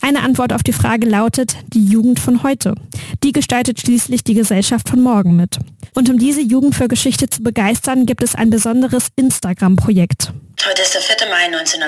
Eine Antwort auf die Frage lautet, die Jugend von heute. Die gestaltet schließlich die Gesellschaft von morgen mit. Und um diese Jugend für Geschichte zu begeistern, gibt es ein besonderes Instagram-Projekt. Heute ist der 4. Mai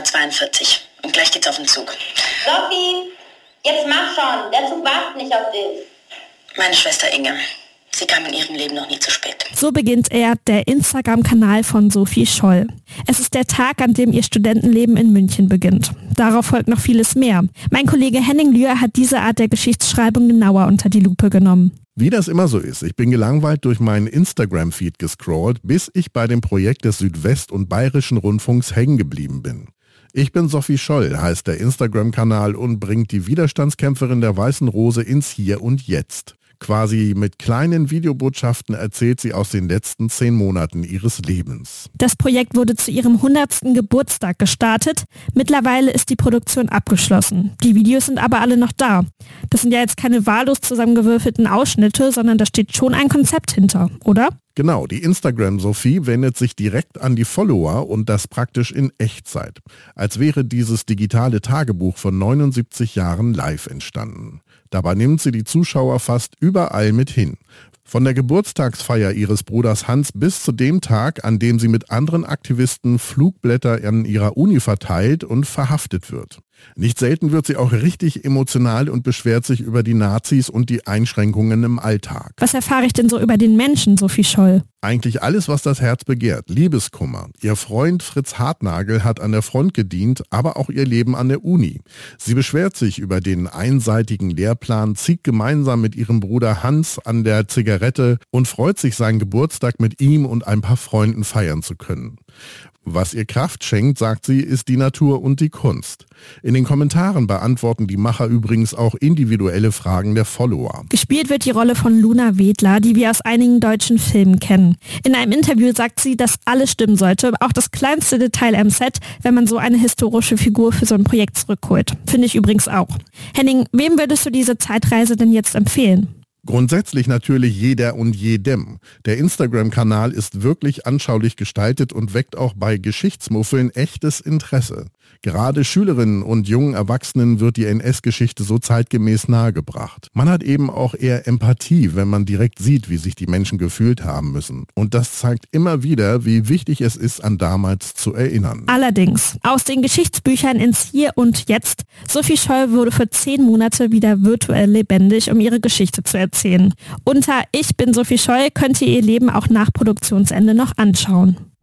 1942 und gleich geht's auf den Zug. Sophie, jetzt mach schon, der Zug wartet nicht auf dich. Meine Schwester Inge. Sie kam in ihrem Leben noch nie zu spät. So beginnt der Instagram-Kanal von Sophie Scholl. Es ist der Tag, an dem ihr Studentenleben in München beginnt. Darauf folgt noch vieles mehr. Mein Kollege Henning Lühr hat diese Art der Geschichtsschreibung genauer unter die Lupe genommen. Wie das immer so ist, ich bin gelangweilt durch meinen Instagram-Feed gescrollt, bis ich bei dem Projekt des Südwest- und Bayerischen Rundfunks hängen geblieben bin. Ich bin Sophie Scholl, heißt der Instagram-Kanal und bringt die Widerstandskämpferin der Weißen Rose ins Hier und Jetzt. Quasi mit kleinen Videobotschaften erzählt sie aus den letzten 10 Monaten ihres Lebens. Das Projekt wurde zu ihrem 100. Geburtstag gestartet. Mittlerweile ist die Produktion abgeschlossen. Die Videos sind aber alle noch da. Das sind ja jetzt keine wahllos zusammengewürfelten Ausschnitte, sondern da steht schon ein Konzept hinter, oder? Genau, die Instagram-Sophie wendet sich direkt an die Follower und das praktisch in Echtzeit. Als wäre dieses digitale Tagebuch von 79 Jahren live entstanden. Dabei nimmt sie die Zuschauer fast überall mit hin. Von der Geburtstagsfeier ihres Bruders Hans bis zu dem Tag, an dem sie mit anderen Aktivisten Flugblätter an ihrer Uni verteilt und verhaftet wird. Nicht selten wird sie auch richtig emotional und beschwert sich über die Nazis und die Einschränkungen im Alltag. Was erfahre ich denn so über den Menschen, Sophie Scholl? Eigentlich alles, was das Herz begehrt. Liebeskummer. Ihr Freund Fritz Hartnagel hat an der Front gedient, aber auch ihr Leben an der Uni. Sie beschwert sich über den einseitigen Lehrplan, zieht gemeinsam mit ihrem Bruder Hans an der Zigarette und freut sich, seinen Geburtstag mit ihm und ein paar Freunden feiern zu können. Was ihr Kraft schenkt, sagt sie, ist die Natur und die Kunst. In den Kommentaren beantworten die Macher übrigens auch individuelle Fragen der Follower. Gespielt wird die Rolle von Luna Wedler, die wir aus einigen deutschen Filmen kennen. In einem Interview sagt sie, dass alles stimmen sollte, auch das kleinste Detail am Set, wenn man so eine historische Figur für so ein Projekt zurückholt. Finde ich übrigens auch. Henning, wem würdest du diese Zeitreise denn jetzt empfehlen? Grundsätzlich natürlich jeder und jedem. Der Instagram-Kanal ist wirklich anschaulich gestaltet und weckt auch bei Geschichtsmuffeln echtes Interesse. Gerade Schülerinnen und jungen Erwachsenen wird die NS-Geschichte so zeitgemäß nahegebracht. Man hat eben auch eher Empathie, wenn man direkt sieht, wie sich die Menschen gefühlt haben müssen. Und das zeigt immer wieder, wie wichtig es ist, an damals zu erinnern. Allerdings, aus den Geschichtsbüchern ins Hier und Jetzt. Sophie Scholl wurde für 10 Monate wieder virtuell lebendig, um ihre Geschichte zu erzählen. Unter Ich bin Sophie Scholl könnt ihr ihr Leben auch nach Produktionsende noch anschauen.